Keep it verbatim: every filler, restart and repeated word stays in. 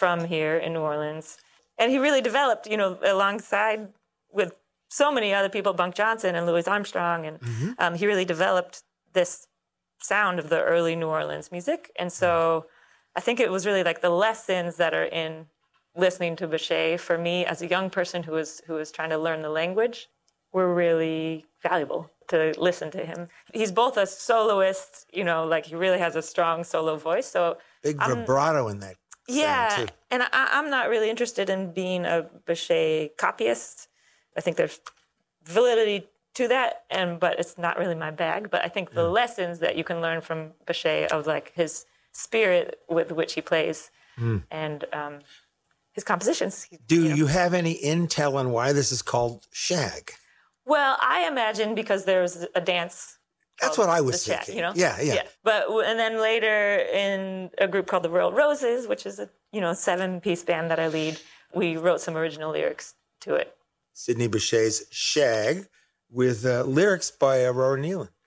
from here in New Orleans. And he really developed, you know, alongside with so many other people, Bunk Johnson and Louis Armstrong, and mm-hmm. um, he really developed this sound of the early New Orleans music. And so I think it was really like the lessons that are in listening to Bache for me as a young person who was who was trying to learn the language were really valuable to listen to him. He's both a soloist, you know, like he really has a strong solo voice. So big vibrato in that. Yeah, sound too. And I, I'm not really interested in being a Bache copyist. I think there's validity to that, and but it's not really my bag. But I think the yeah. lessons that you can learn from Bache of like his spirit with which he plays mm. and um, his compositions. Do you know. you have any intel on why this is called shag? Well, I imagine because there's a dance. That's what I was thinking. Shag, you know? Yeah, yeah, yeah. But and then later in a group called the Royal Roses, which is a you know seven-piece band that I lead, we wrote some original lyrics to it. Sidney Bache's Shag with uh, lyrics by uh, Rory Nealon.